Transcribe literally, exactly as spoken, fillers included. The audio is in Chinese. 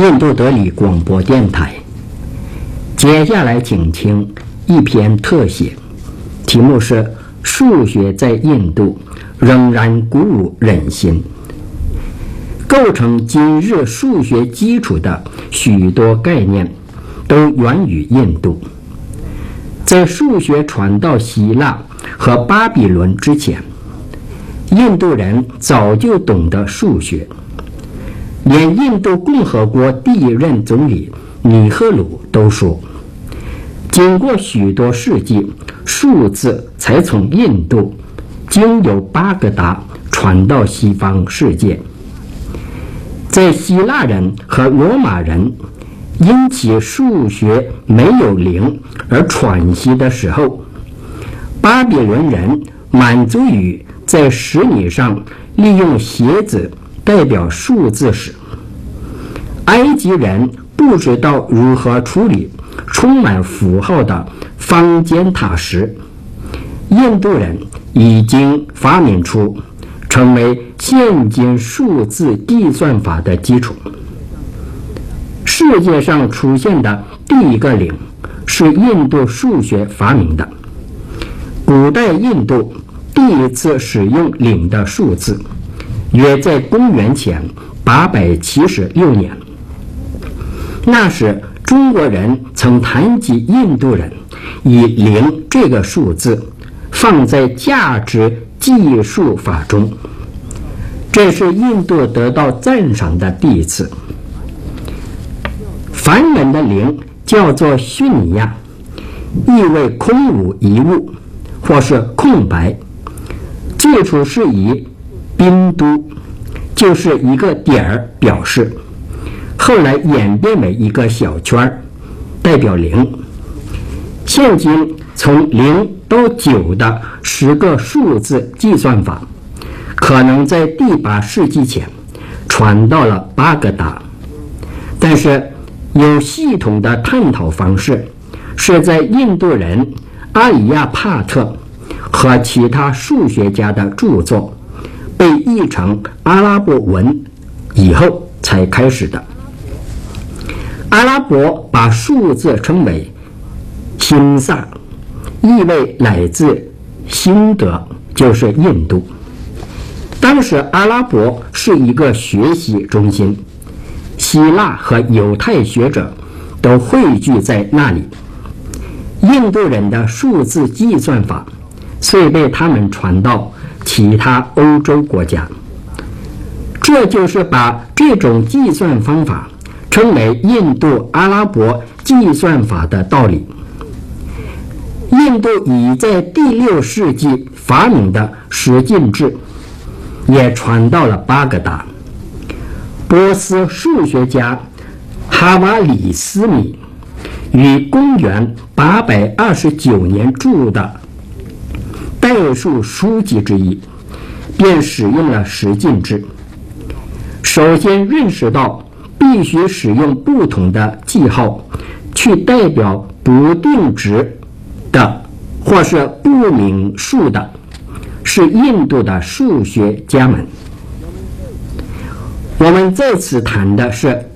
印度德里广播电台。接下来请听一篇特写，题目是“数学在印度仍然鼓舞人心”。构成今日数学基础的许多概念都源于印度。在数学传到希腊和巴比伦之前，印度人早就懂得数学，连印度共和国第一任总理尼赫鲁都说，经过许多世纪，数字才从印度经由巴格达传到西方世界。在希腊人和罗马人因其数学没有零而喘息的时候，巴比伦人满足于在石泥上利用鞋子代表数字时，埃及人不知道如何处理充满符号的方尖塔时，印度人已经发明出成为现今数字计算法的基础。世界上出现的第一个零是印度数学发明的。古代印度第一次使用零的数字，约在公元前八百七十六年。那时中国人曾谈及印度人以零这个数字放在价值计数法中，这是印度得到赞赏的第一次。梵文的零叫做虚尼亚，意为空无一物或是空白，最初是以宾都，就是一个点儿表示，后来演变为一个小圈，代表零。现今从零到九的十个数字计算法，可能在第八世纪前传到了巴格达，但是有系统的探讨方式是在印度人阿里亚帕特和其他数学家的著作被译成阿拉伯文以后才开始的。阿拉伯把数字称为辛萨，意味来自辛德，就是印度。当时阿拉伯是一个学习中心，希腊和犹太学者都汇聚在那里。印度人的数字计算法遂被他们传到其他欧洲国家，这就是把这种计算方法称为印度阿拉伯计算法的道理。印度已在第六世纪发明的十进制也传到了巴格达。波斯数学家哈瓦里斯米于公元八百二十九年著的代数书籍之一，便使用了十进制。首先认识到必须使用不同的记号去代表不定值的或是不明数的，是印度的数学家们。我们在此谈的是